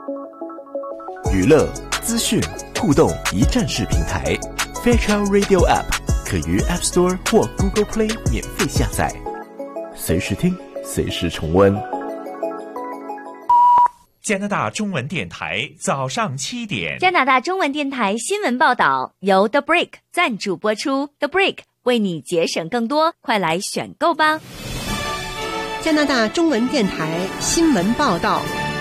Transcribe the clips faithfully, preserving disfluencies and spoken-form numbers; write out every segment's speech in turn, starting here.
娱乐、资讯、互动一站式平台 Fairchild Radio App 可于 App Store 或 Google Play 免费下载，随时听，随时重温。 加拿大中文电台早上七点， 加拿大中文电台新闻报道由 The Break 赞助播出。 The Break 为你节省更多，快来选购吧。 加拿大中文电台新闻报道。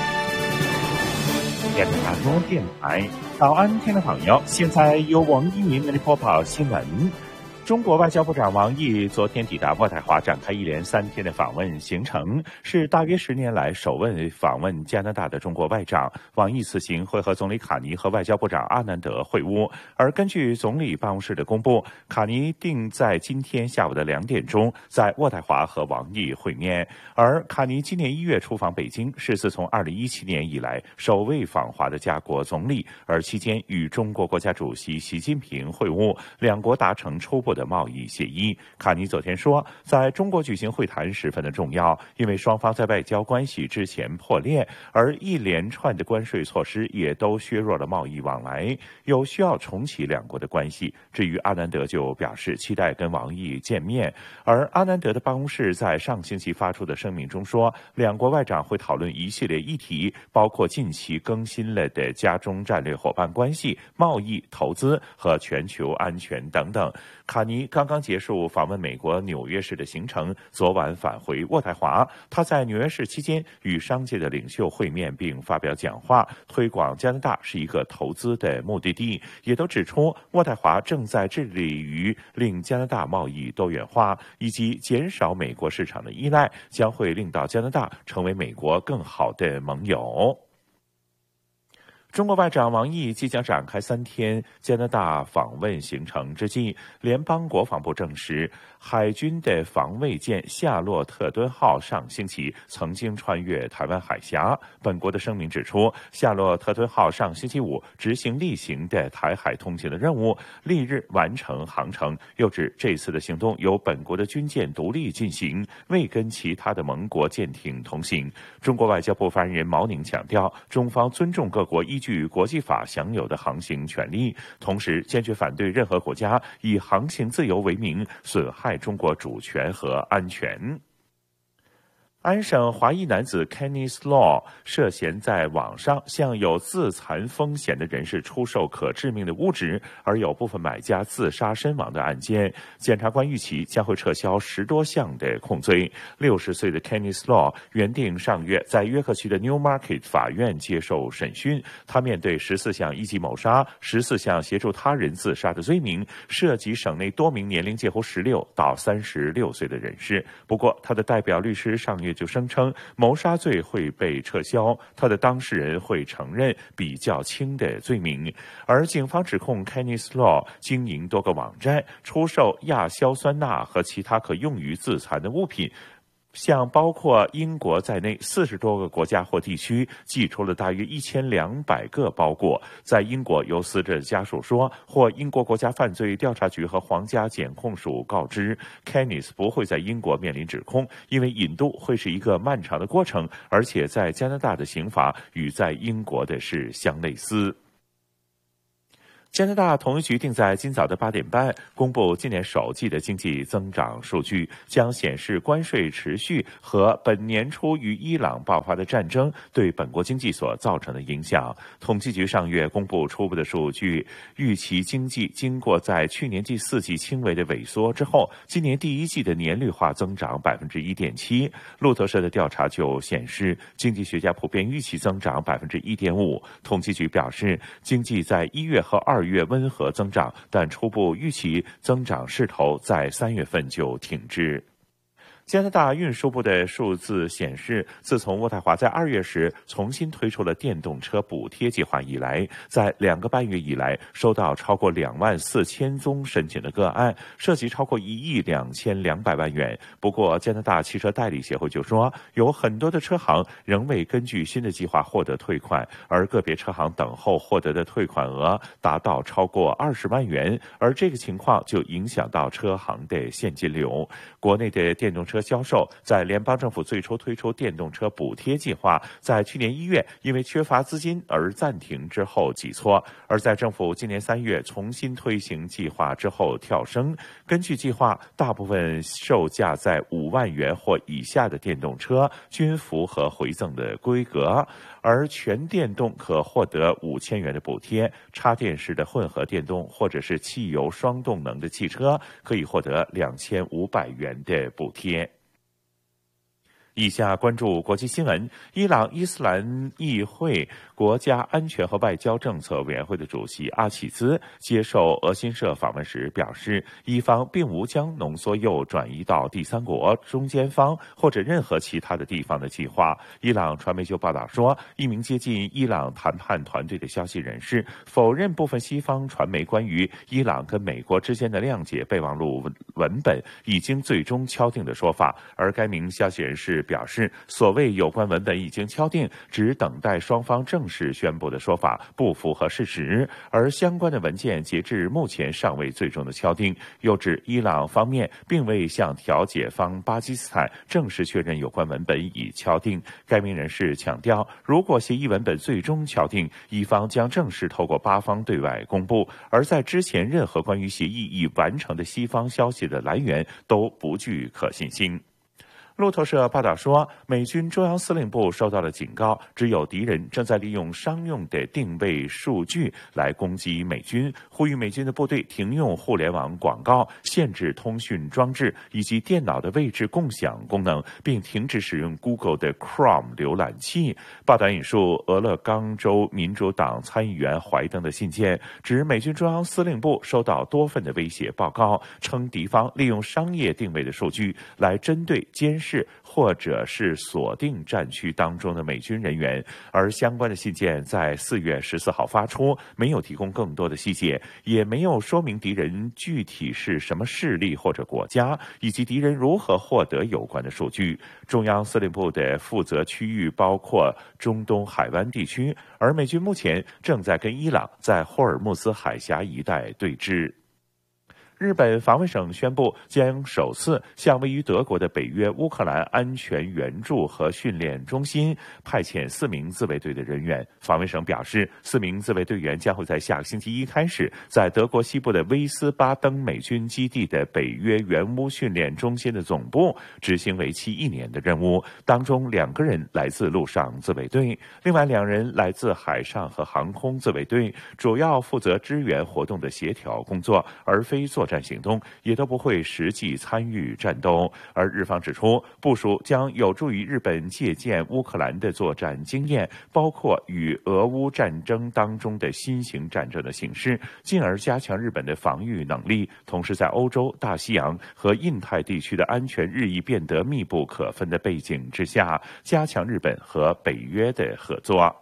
加拿大中文电台早安，听众朋友，现在由王一鸣为您播报新闻。中国外交部长王毅昨天抵达渥太华，展开一连三天的访问行程，是大约十年来首位访问加拿大的中国外长。王毅此行会和总理卡尼和外交部长阿南德会晤，而根据总理办公室的公布，卡尼定在今天下午的两点钟在渥太华和王毅会面。而卡尼今年一月出访北京，是自从二零一七年以来首位访华的加国总理，而期间与中国国家主席习近平会晤，两国达成初步的贸易协议。卡尼昨天说，在中国举行会谈十分的重要，因为双方在外交关系之前破裂，而一连串的关税措施也都削弱了贸易往来，有需要重启两国的关系。至于阿南德就表示期待跟王毅见面，而阿南德的办公室在上星期发出的声明中说，两国外长会讨论一系列议题，包括近期更新了的加中战略伙伴关系、贸易、投资和全球安全等等。卡尼刚刚结束访问美国纽约市的行程，昨晚返回渥太华。他在纽约市期间与商界的领袖会面并发表讲话，推广加拿大是一个投资的目的地，也都指出渥太华正在致力于令加拿大贸易多元化以及减少美国市场的依赖，将会令到加拿大成为美国更好的盟友。中国外长王毅即将展开三天加拿大访问行程之际，联邦国防部证实，海军的防卫舰夏洛特敦号上星期曾经穿越台湾海峡。本国的声明指出，夏洛特敦号上星期五执行例行的台海通行的任务，翌日完成航程。又指这次的行动由本国的军舰独立进行，未跟其他的盟国舰艇同行。中国外交部发言人毛宁强调，中方尊重各国依据国际法享有的航行权利，同时坚决反对任何国家以航行自由为名损害中国主权和安全。安省华裔男子 Kenneth Law 涉嫌在网上向有自残风险的人士出售可致命的物质，而有部分买家自杀身亡的案件，检察官预期将会撤销十多项的控罪。六十岁的 Kenneth Law 原定上月在约克区的 Newmarket 法院接受审讯，他面对十四项一级谋杀、十四项协助他人自杀的罪名，涉及省内多名年龄介乎十六到三十六岁的人士。不过，他的代表律师上月就声称谋杀罪会被撤销，他的当事人会承认比较轻的罪名。而警方指控 Kenneth Law 经营多个网站，出售亚硝酸钠和其他可用于自残的物品，向包括英国在内四十多个国家或地区寄出了大约一千两百个包裹。在英国，有死者家属说，或英国国家犯罪调查局和皇家检控署告知 Kenneth 不会在英国面临指控，因为引渡会是一个漫长的过程，而且在加拿大的刑法与在英国的是相类似。加拿大统计局定在今早的八点半公布今年首季的经济增长数据，将显示关税持续和本年初于伊朗爆发的战争对本国经济所造成的影响。统计局上月公布初步的数据，预期经济经过在去年第四季轻微的萎缩之后，今年第一季的年率化增长 百分之一点七。 路透社的调查就显示，经济学家普遍预期增长 百分之一点五。 统计局表示，经济在一月和二月温和增长，但初步预期增长势头在三月份就停滞。加拿大运输部的数字显示，自从渥太华在二月时重新推出了电动车补贴计划以来，在两个半月以来收到超过两万四千宗申请的个案，涉及超过一亿两千两百万元。不过，加拿大汽车代理协会就说，有很多的车行仍未根据新的计划获得退款，而个别车行等候获得的退款额达到超过二十万元，而这个情况就影响到车行的现金流。国内的电动车车销售，在联邦政府最初推出电动车补贴计划，在去年一月因为缺乏资金而暂停之后挤挫，而在政府今年三月重新推行计划之后跳升。根据计划，大部分售价在五万元或以下的电动车均符合回赠的规格，而全电动可获得五千元的补贴，插电式的混合电动或者是汽油双动能的汽车可以获得两千五百元的补贴。以下关注国际新闻。伊朗伊斯兰议会国家安全和外交政策委员会的主席阿齐兹接受俄新社访问时表示，伊方并无将浓缩铀转移到第三国、中间方或者任何其他的地方的计划。伊朗传媒就报道说，一名接近伊朗谈判团队的消息人士否认部分西方传媒关于伊朗跟美国之间的谅解备忘录文本已经最终敲定的说法，而该名消息人士表示，所谓有关文本已经敲定，只等待双方正式宣布的说法不符合事实，而相关的文件截至目前尚未最终的敲定。又指伊朗方面并未向调解方巴基斯坦正式确认有关文本已敲定。该名人士强调，如果协议文本最终敲定，伊方将正式透过巴方对外公布，而在之前任何关于协议已完成的西方消息的来源都不具可信性。路透社报道说，美军中央司令部收到了警告，指有敌人正在利用商用的定位数据来攻击美军，呼吁美军的部队停用互联网广告，限制通讯装置以及电脑的位置共享功能，并停止使用 Google 的 Chrome 浏览器。报道引述俄勒冈州民主党参议员怀登的信件，指美军中央司令部收到多份的威胁报告，称敌方利用商业定位的数据来针对监视或者是锁定战区当中的美军人员，而相关的信件在四月十四号发出，没有提供更多的细节，也没有说明敌人具体是什么势力或者国家，以及敌人如何获得有关的数据。中央司令部的负责区域包括中东海湾地区，而美军目前正在跟伊朗在霍尔木兹海峡一带对峙。日本防卫省宣布，将首次向位于德国的北约乌克兰安全援助和训练中心派遣四名自卫队的人员。防卫省表示，四名自卫队员将会在下个星期一开始，在德国西部的威斯巴登美军基地的北约援乌训练中心的总部执行为期一年的任务。当中两个人来自陆上自卫队，另外两人来自海上和航空自卫队，主要负责支援活动的协调工作，而非作战行动，也都不会实际参与战斗。而日方指出，部署将有助于日本借鉴乌克兰的作战经验，包括与俄乌战争当中的新型战争的形式，进而加强日本的防御能力，同时在欧洲、大西洋和印太地区的安全日益变得密不可分的背景之下，加强日本和北约的合作。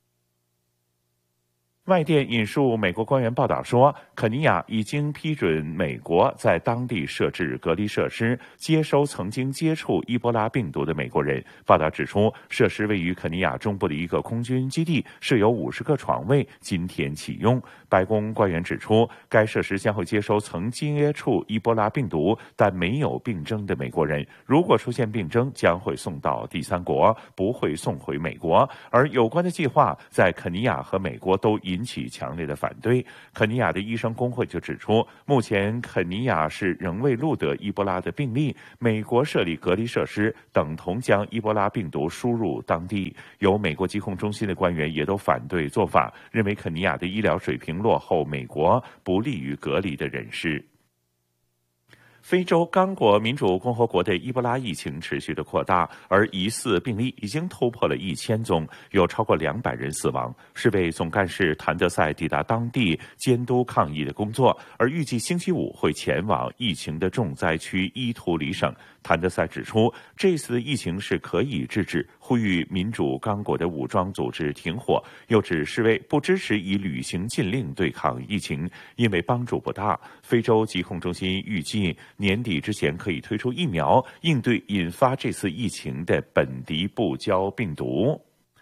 外电引述美国官员报道说，肯尼亚已经批准美国在当地设置隔离设施，接收曾经接触伊波拉病毒的美国人。报道指出，设施位于肯尼亚中部的一个空军基地，设有五十个床位，今天启用。白宫官员指出，该设施将会接收曾接触伊波拉病毒但没有病征的美国人，如果出现病征，将会送到第三国，不会送回美国。而有关的计划在肯尼亚和美国都引起强烈的反对。肯尼亚的医生工会就指出，目前肯尼亚是仍未录得伊波拉的病例，美国设立隔离设施等同将伊波拉病毒输入当地。有美国疾控中心的官员也都反对做法，认为肯尼亚的医疗水平落后美国，不利于隔离的人士。非洲刚果民主共和国的伊波拉疫情持续的扩大，而疑似病例已经突破了一千宗，有超过两百人死亡。世卫总干事谭德赛抵达当地监督抗疫的工作，而预计星期五会前往疫情的重灾区伊图里省。谭德赛指出，这次的疫情是可以制止，呼吁民主刚果的武装组织停火，又指世卫不支持以旅行禁令对抗疫情，因为帮助不大。非洲疾控中心预计年底之前可以推出疫苗，应对引发这次疫情的本地不交病毒。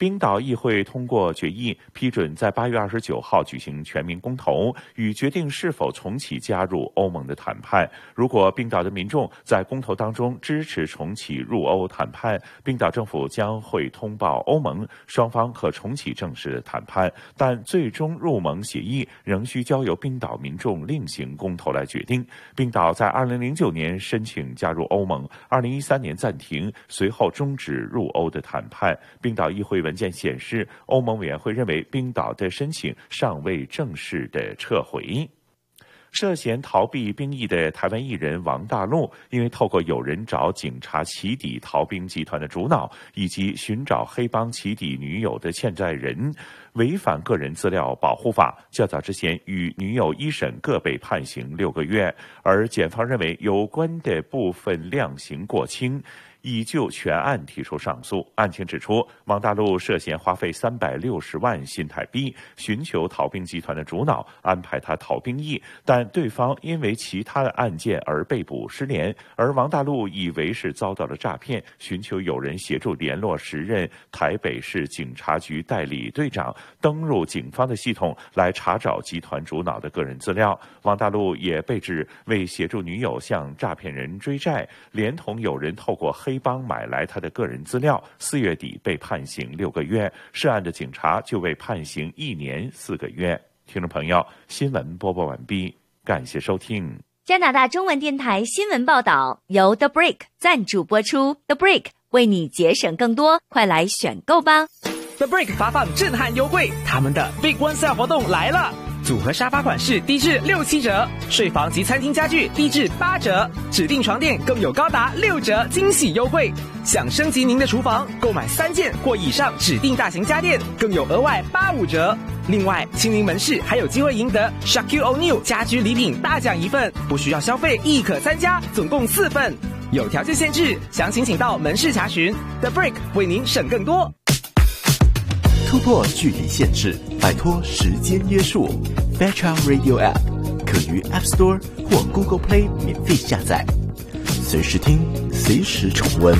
冰岛议会通过决议，批准在八月二十九号举行全民公投，与决定是否重启加入欧盟的谈判。如果冰岛的民众在公投当中支持重启入欧谈判，冰岛政府将会通报欧盟，双方可重启正式的谈判，但最终入盟协议仍需交由冰岛民众另行公投来决定。冰岛在二零零九年申请加入欧盟，二零一三年暂停，随后终止入欧的谈判。冰岛议会文件显示，欧盟委员会认为冰岛的申请尚未正式的撤回。涉嫌逃避兵役的台湾艺人王大陆，因为透过有人找警察起底逃兵集团的主脑，以及寻找黑帮起底女友的欠债人，违反个人资料保护法，较早之前与女友一审各被判刑六个月，而检方认为有关的部分量刑过轻，已就全案提出上诉。案情指出，王大陆涉嫌花费三百六十万新台币寻求逃兵集团的主脑，安排他逃兵役，但对方因为其他的案件而被捕失联，而王大陆以为是遭到了诈骗，寻求有人协助联络时任台北市警察局代理队长，登入警方的系统来查找集团主脑的个人资料。王大陆也被指为协助女友向诈骗人追债，连同有人透过黑帮买来他的个人资料，四月底被判刑六个月，涉案的警察就被判刑一年四个月。听众朋友，新闻播报完毕，感谢收听。 加拿大中文电台新闻报道由 The Brick 赞助播出 ，The Brick 为你节省更多，快来选购吧。 The Brick 发放震撼优惠，他们的 Big One Sale 活动来了！组合沙发款式低至六七折，睡房及餐厅家具低至八折，指定床垫更有高达六折惊喜优惠。想升级您的厨房，购买三件或以上指定大型家电，更有额外八五折。另外，亲临门市还有机会赢得 Shaquille O'Neal 家居礼品大奖一份，不需要消费亦可参加，总共四份，有条件限制，详情请到门市查询。The Brick 为您省更多。 突破距离限制，摆脱时间约束。Fairchild Radio App 可于 App Store 或 Google Play 免费下载，随时听，随时重温。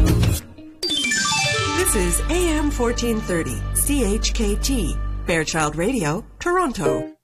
This is A M fourteen thirty C H K T Fairchild Radio, Toronto.